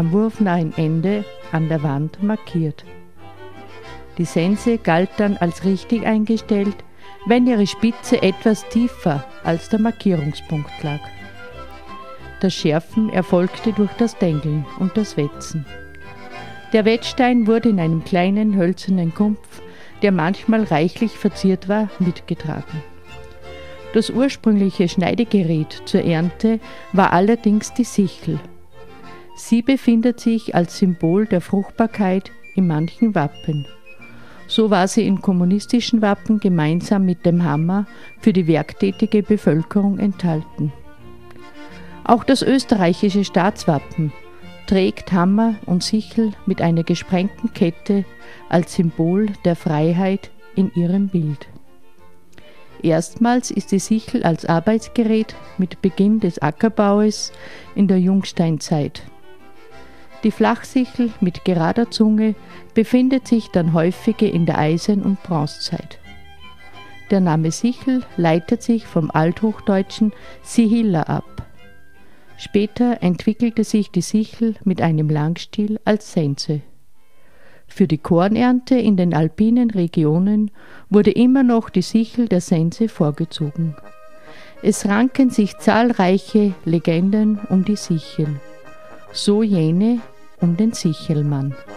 am wurfnahen Ende an der Wand markiert. Die Sense galt dann als richtig eingestellt, wenn ihre Spitze etwas tiefer als der Markierungspunkt lag. Das Schärfen erfolgte durch das Dengeln und das Wetzen. Der Wetzstein wurde in einem kleinen hölzernen Kumpf, der manchmal reichlich verziert war, mitgetragen. Das ursprüngliche Schneidegerät zur Ernte war allerdings die Sichel. Sie befindet sich als Symbol der Fruchtbarkeit in manchen Wappen. So war sie in kommunistischen Wappen gemeinsam mit dem Hammer für die werktätige Bevölkerung enthalten. Auch das österreichische Staatswappen trägt Hammer und Sichel mit einer gesprengten Kette als Symbol der Freiheit in ihrem Bild. Erstmals ist die Sichel als Arbeitsgerät mit Beginn des Ackerbaues in der Jungsteinzeit. Die Flachsichel mit gerader Zunge befindet sich dann häufiger in der Eisen- und Bronzezeit. Der Name Sichel leitet sich vom althochdeutschen Sihilla ab. Später entwickelte sich die Sichel mit einem Langstiel als Sense. Für die Kornernte in den alpinen Regionen wurde immer noch die Sichel der Sense vorgezogen. Es ranken sich zahlreiche Legenden um die Sichel, so jene um den Sichelmann.